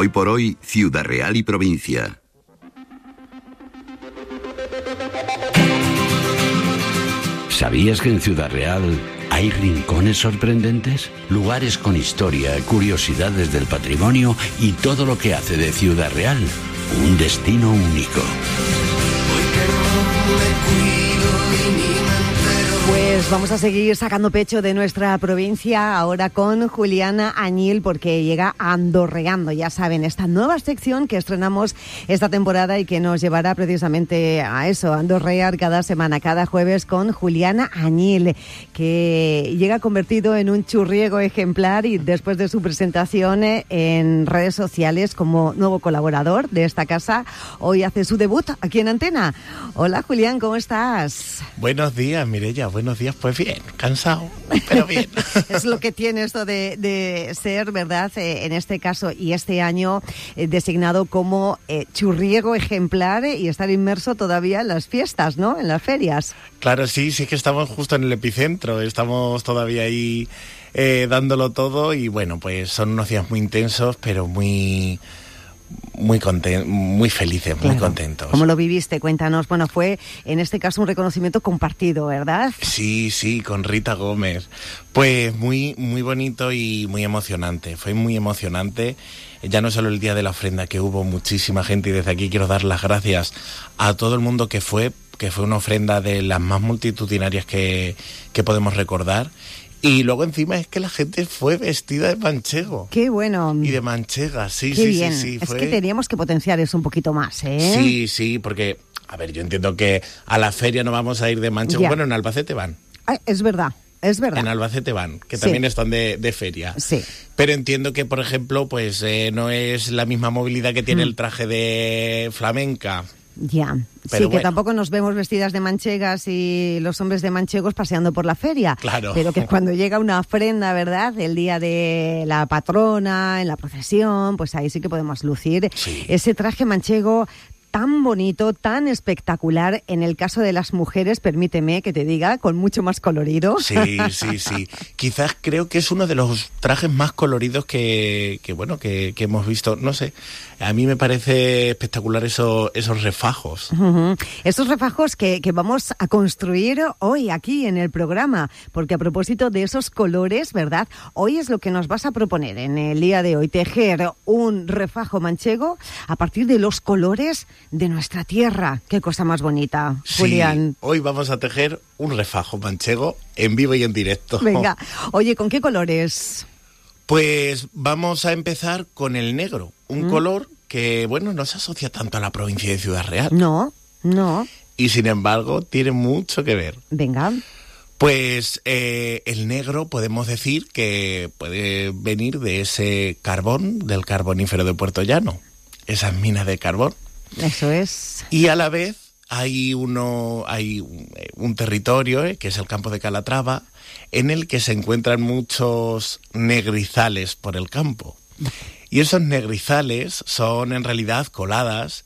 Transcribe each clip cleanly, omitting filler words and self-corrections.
Hoy por hoy, Ciudad Real y provincia. ¿Sabías que en Ciudad Real hay rincones sorprendentes? Lugares con historia, curiosidades del patrimonio y todo lo que hace de Ciudad Real un destino único. Pues vamos a seguir sacando pecho de nuestra provincia ahora con Juliana Añil, porque llega Andorreando, ya saben, esta nueva sección que estrenamos esta temporada y que nos llevará precisamente a eso, a andorrear cada semana, cada jueves con Juliana Añil, que llega convertido en un churriego ejemplar y después de su presentación en redes sociales como nuevo colaborador de esta casa, hoy hace su debut aquí en Antena. Hola Julián, ¿cómo estás? Buenos días, Mireia, buenos días, pues bien, cansado, pero bien. Es lo que tiene esto de ser, ¿verdad? En este caso y este año designado como churriego ejemplar y estar inmerso todavía en las fiestas, ¿no? En las ferias. Claro, sí es que estamos justo en el epicentro, estamos todavía ahí dándolo todo y bueno, pues son unos días muy intensos, pero muy felices, claro, muy contentos. ¿Cómo lo viviste? Cuéntanos. Bueno, fue en este caso un reconocimiento compartido, ¿verdad? Sí, con Rita Gómez. Pues muy bonito y muy emocionante. Fue muy emocionante. Ya no solo el día de la ofrenda, que hubo muchísima gente, y desde aquí quiero dar las gracias a todo el mundo que fue una ofrenda de las más multitudinarias que podemos recordar. Y luego encima es que la gente fue vestida de manchego. ¡Qué bueno! Y de manchega, sí. ¡Qué bien! Sí. Es que teníamos que potenciar eso un poquito más, ¿eh? Sí, porque, a ver, yo entiendo que a la feria no vamos a ir de manchego. Ya. Bueno, en Albacete van. Es verdad. En Albacete van, que también están de feria. Sí. Pero entiendo que, por ejemplo, pues no es la misma movilidad que tiene el traje de flamenca. Ya, pero sí, que tampoco nos vemos vestidas de manchegas y los hombres de manchegos paseando por la feria. Claro. Pero que cuando llega una ofrenda, ¿verdad?, el día de la patrona, en la procesión, pues ahí sí que podemos lucir ese traje manchego tan bonito, tan espectacular, en el caso de las mujeres, permíteme que te diga, con mucho más colorido. Sí. Quizás creo que es uno de los trajes más coloridos que hemos visto. No sé, a mí me parece espectacular esos refajos. Uh-huh. Esos refajos que vamos a construir hoy aquí en el programa, porque a propósito de esos colores, ¿verdad?, hoy es lo que nos vas a proponer en el día de hoy, tejer un refajo manchego a partir de los colores de nuestra tierra. Qué cosa más bonita, Julián. Hoy vamos a tejer un refajo manchego en vivo y en directo. Venga, oye, ¿con qué colores? Pues vamos a empezar con el negro, un color que, bueno, no se asocia tanto a la provincia de Ciudad Real. No. Y sin embargo, tiene mucho que ver. Venga. Pues el negro podemos decir que puede venir de ese carbón, del carbonífero de Puerto Llano, esas minas de carbón. Eso es. Y a la vez hay un territorio, que es el campo de Calatrava, en el que se encuentran muchos negrizales por el campo. Y esos negrizales son en realidad coladas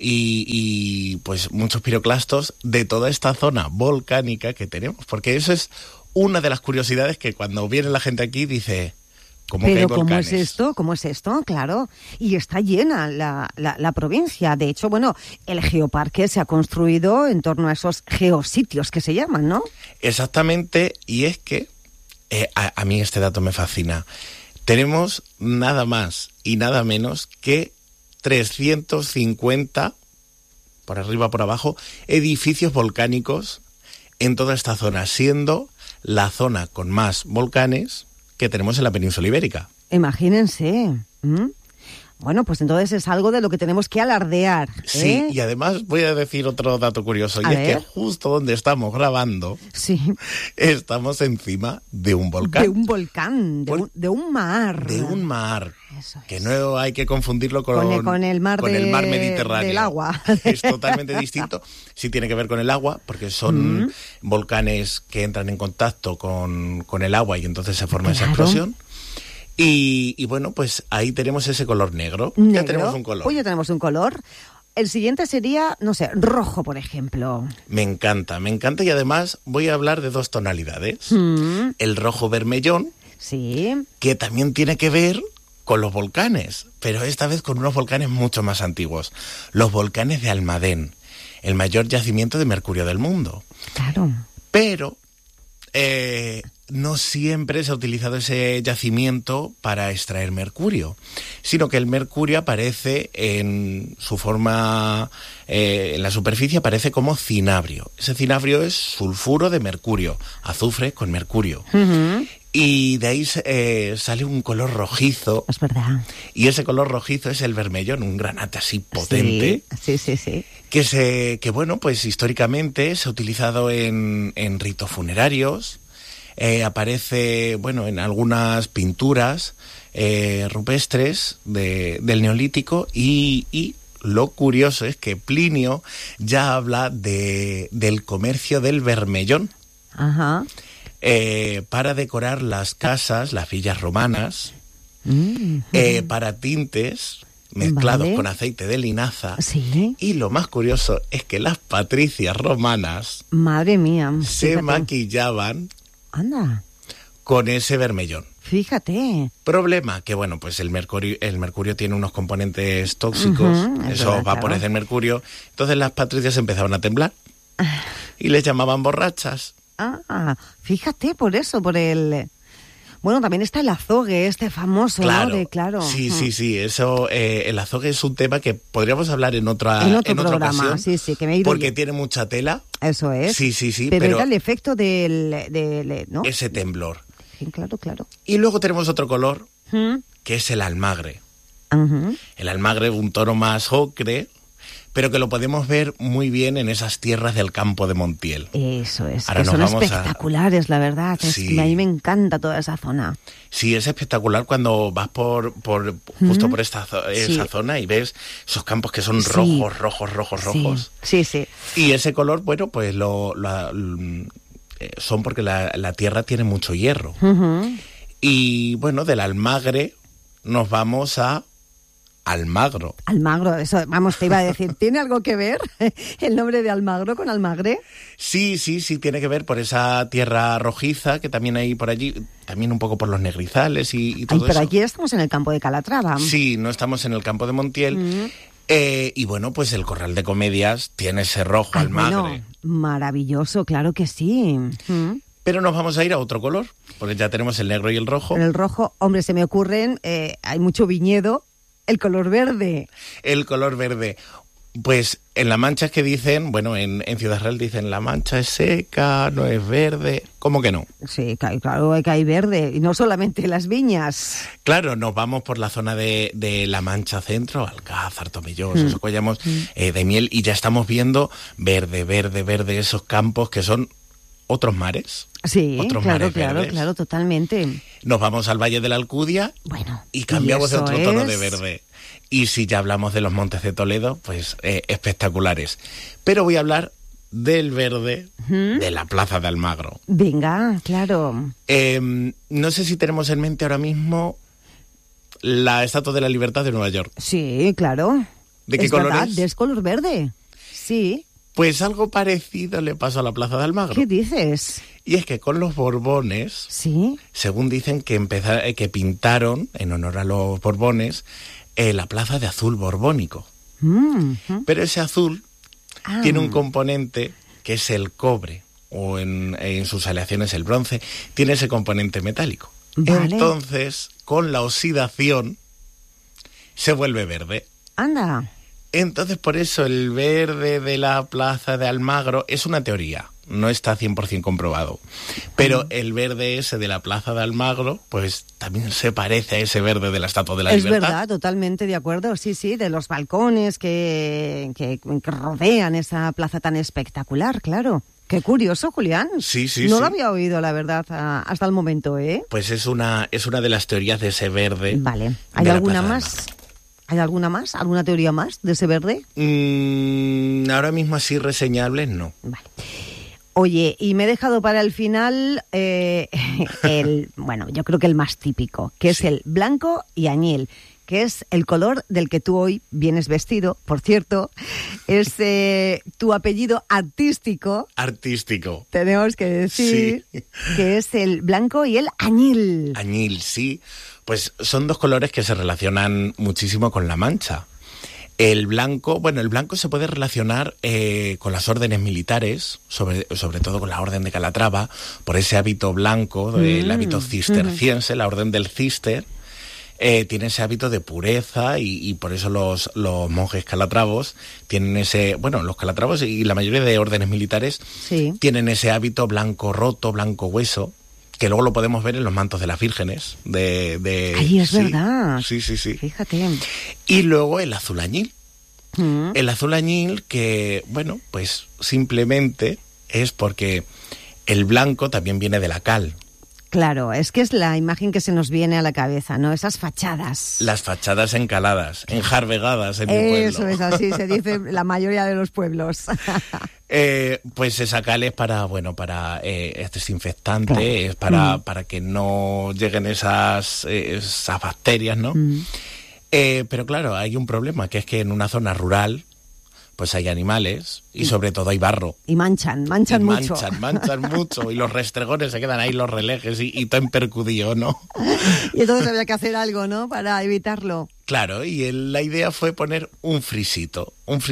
y pues muchos piroclastos de toda esta zona volcánica que tenemos. Porque eso es una de las curiosidades que cuando viene la gente aquí dice... Pero ¿cómo es esto? Claro. Y está llena la provincia. De hecho, bueno, el geoparque se ha construido en torno a esos geositios que se llaman, ¿no? Exactamente. Y es que a mí este dato me fascina. Tenemos nada más y nada menos que 350, por arriba por abajo, edificios volcánicos en toda esta zona, siendo la zona con más volcanes que tenemos en la península ibérica. Imagínense. Bueno, pues entonces es algo de lo que tenemos que alardear. Sí, y además voy a decir otro dato curioso, y es que justo donde estamos grabando, estamos encima de un volcán. De un volcán, de un mar. De un mar. Eso es. Que no hay que confundirlo con el mar Mediterráneo. Del agua. Es totalmente distinto. Sí tiene que ver con el agua, porque son volcanes que entran en contacto con el agua y entonces se forma esa explosión. Y bueno, pues ahí tenemos ese color negro. Ya tenemos un color. Pues ya tenemos un color. El siguiente sería, no sé, rojo, por ejemplo. Me encanta. Y además voy a hablar de dos tonalidades. El rojo vermellón, sí, que también tiene que ver con los volcanes, pero esta vez con unos volcanes mucho más antiguos. Los volcanes de Almadén, el mayor yacimiento de mercurio del mundo. Claro. Pero no siempre se ha utilizado ese yacimiento para extraer mercurio, sino que el mercurio aparece en su forma, en la superficie aparece como cinabrio. Ese cinabrio es sulfuro de mercurio, azufre con mercurio. Uh-huh. Y de ahí sale un color rojizo. Es verdad. Y ese color rojizo es el vermellón, un granate así potente. Sí. Que bueno, pues históricamente se ha utilizado en ritos funerarios. Aparece, bueno, en algunas pinturas rupestres del Neolítico y lo curioso es que Plinio ya habla del comercio del vermellón. Ajá. Para decorar las casas, las villas romanas, para tintes mezclados con aceite de linaza. Sí. Y lo más curioso es que las patricias romanas, madre mía, se maquillaban con ese vermellón. Fíjate. Problema, que bueno, pues el mercurio tiene unos componentes tóxicos, esos vapores del mercurio, entonces las patricias empezaban a temblar y les llamaban borrachas. Fíjate, por eso, por el... Bueno, también está el azogue, este famoso, claro, ¿no? Claro. Sí, eso, el azogue es un tema que podríamos hablar en otra programa, ocasión. Sí, que me he ido porque yo. Tiene mucha tela. Eso es. Sí. Pero era el efecto ¿no? Ese temblor. Sí, claro. Y luego tenemos otro color, que es el almagre. Uh-huh. El almagre, un tono más ocre, pero que lo podemos ver muy bien en esas tierras del campo de Montiel. Eso es, ahora que son espectaculares, la verdad. Sí. A mí me encanta toda esa zona. Sí, es espectacular cuando vas justo por esa zona y ves esos campos que son rojos. Sí. Y ese color, bueno, pues son porque la tierra tiene mucho hierro. Uh-huh. Y bueno, del almagre nos vamos a Almagro. Almagro, eso, vamos, te iba a decir, ¿tiene algo que ver el nombre de Almagro con Almagre? Sí, tiene que ver por esa tierra rojiza que también hay por allí, también un poco por los negrizales y todo eso. Pero aquí estamos en el campo de Calatrava. Sí, no estamos en el campo de Montiel. Uh-huh. Y bueno, pues el Corral de Comedias tiene ese rojo almagre. Bueno, maravilloso, claro que sí. Uh-huh. Pero nos vamos a ir a otro color, porque ya tenemos el negro y el rojo. El rojo, hombre, se me ocurren, hay mucho viñedo. El color verde. El color verde. Pues en La Mancha es que dicen, bueno, en Ciudad Real dicen La Mancha es seca, no es verde. ¿Cómo que no? Sí, claro que hay verde. Y no solamente las viñas. Claro, nos vamos por la zona de La Mancha Centro, Alcázar, Tomelloso, Socollamos, de Miel, y ya estamos viendo verde, esos campos que son otros mares. Sí, claro, totalmente. Nos vamos al Valle de la Alcudia y cambiamos de otro tono de verde. Y si ya hablamos de los Montes de Toledo, pues espectaculares. Pero voy a hablar del verde de la Plaza de Almagro. Venga, claro. No sé si tenemos en mente ahora mismo la Estatua de la Libertad de Nueva York. Sí, claro. ¿De qué color es? Es color verde, sí. Pues algo parecido le pasó a la Plaza de Almagro. ¿Qué dices? Y es que con los Borbones, ¿sí? Según dicen que pintaron, en honor a los Borbones, la plaza de azul borbónico. Uh-huh. Pero ese azul tiene un componente que es el cobre, o en sus aleaciones el bronce, tiene ese componente metálico. Vale. Entonces, con la oxidación, se vuelve verde. Anda. Entonces, por eso el verde de la Plaza de Almagro es una teoría, no está 100% comprobado. Pero el verde ese de la Plaza de Almagro, pues también se parece a ese verde de la Estatua de la Libertad. Es verdad, totalmente de acuerdo, sí, de los balcones que rodean esa plaza tan espectacular, claro. Qué curioso, Julián. Sí. No lo había oído, la verdad, hasta el momento, ¿eh? Pues es una de las teorías de ese verde. Vale. ¿Hay alguna más? ¿Hay alguna más? ¿Alguna teoría más de ese verde? Ahora mismo así reseñables, no. Vale. Oye, y me he dejado para el final yo creo que el más típico, que es el blanco y añil, que es el color del que tú hoy vienes vestido, por cierto. Es tu apellido artístico. Artístico. Tenemos que decir que es el blanco y el añil. Añil, sí. Pues son dos colores que se relacionan muchísimo con la Mancha. El blanco se puede relacionar con las órdenes militares, sobre todo con la Orden de Calatrava, por ese hábito blanco, el hábito cisterciense, la Orden del Cister. Tiene ese hábito de pureza y por eso los monjes calatravos tienen los calatravos y la mayoría de órdenes militares tienen ese hábito blanco roto, blanco hueso, que luego lo podemos ver en los mantos de las vírgenes. Ay, es verdad. Sí. Fíjate. Y luego el azul añil. El azul añil que, pues simplemente es porque el blanco también viene de la cal. Claro, es que es la imagen que se nos viene a la cabeza, ¿no? Esas fachadas. Las fachadas encaladas, enjarvegadas en mi pueblo. Eso es así, se dice la mayoría de los pueblos. Pues esa cal es para es desinfectante, claro. Es para que no lleguen esas bacterias, ¿no? Pero claro, hay un problema, que es que en una zona rural pues hay animales y sobre todo hay barro. Y manchan mucho. Manchan mucho y los restregones se quedan ahí, los relejes y todo empercudido, ¿no? Y entonces había que hacer algo, ¿no? Para evitarlo. Claro, y la idea fue poner un friso,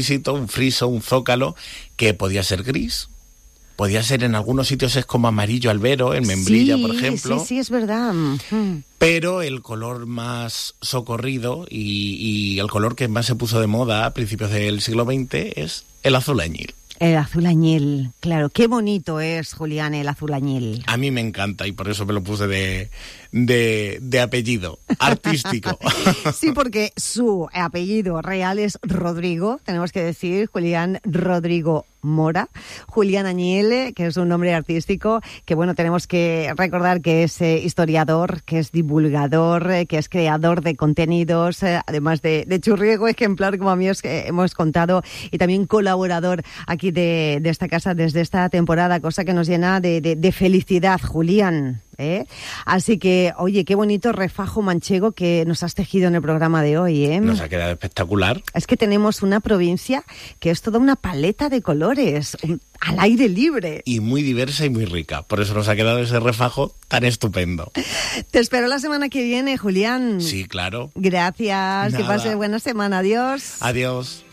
un zócalo que podía ser gris. Podía ser en algunos sitios es como amarillo albero, en Membrilla, por ejemplo. Sí, es verdad. Pero el color más socorrido y el color que más se puso de moda a principios del siglo XX es el azul añil. El azul añil, claro. Qué bonito es, Julián, el azul añil. A mí me encanta y por eso me lo puse de apellido artístico. Sí, porque su apellido real es Rodrigo, tenemos que decir, Julián Rodrigo Mora. Julián Añil, que es un nombre artístico, que tenemos que recordar que es historiador, que es divulgador, que es creador de contenidos, además de churriego ejemplar, como amigos que hemos contado, y también colaborador aquí de esta casa desde esta temporada, cosa que nos llena de felicidad, Julián. Así que, oye, qué bonito refajo manchego que nos has tejido en el programa de hoy, ¿eh? Nos ha quedado espectacular. Es que tenemos una provincia que es toda una paleta de colores, al aire libre. Y muy diversa y muy rica. Por eso nos ha quedado ese refajo tan estupendo. Te espero la semana que viene, Julián. Sí, claro. Gracias. Nada. Que pases buena semana. Adiós. Adiós.